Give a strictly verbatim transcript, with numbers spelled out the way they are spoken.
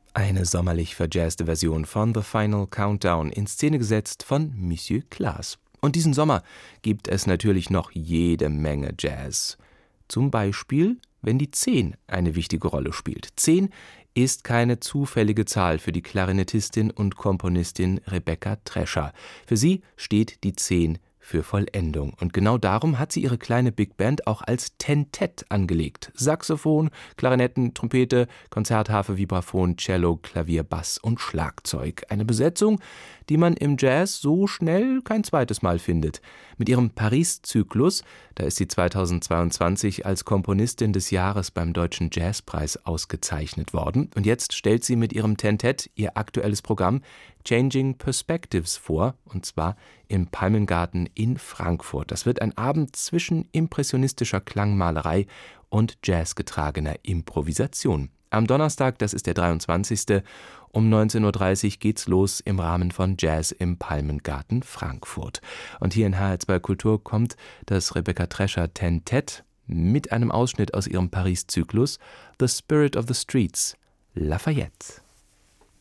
Eine sommerlich verjazzte Version von The Final Countdown, in Szene gesetzt von Monsieur Claes. Und diesen Sommer gibt es natürlich noch jede Menge Jazz. Zum Beispiel, wenn die zehn eine wichtige Rolle spielt. zehn ist keine zufällige Zahl für die Klarinettistin und Komponistin Rebecca Trasher. Für sie steht die zehn für Vollendung. Und genau darum hat sie ihre kleine Big Band auch als Tentett angelegt. Saxophon, Klarinetten, Trompete, Konzertharfe, Vibraphon, Cello, Klavier, Bass und Schlagzeug. Eine Besetzung, die man im Jazz so schnell kein zweites Mal findet. Mit ihrem Paris-Zyklus, da ist sie zweitausendzweiundzwanzig als Komponistin des Jahres beim Deutschen Jazzpreis ausgezeichnet worden. Und jetzt stellt sie mit ihrem Tentett ihr aktuelles Programm Changing Perspectives vor, und zwar im Palmengarten in Frankfurt. Das wird ein Abend zwischen impressionistischer Klangmalerei und jazzgetragener Improvisation. Am Donnerstag, das ist der dreiundzwanzigste um neunzehn Uhr dreißig geht's los im Rahmen von Jazz im Palmengarten Frankfurt. Und hier in H R zwei Kultur kommt das Rebecca Trasher Tentett mit einem Ausschnitt aus ihrem Paris-Zyklus The Spirit of the Streets, Lafayette.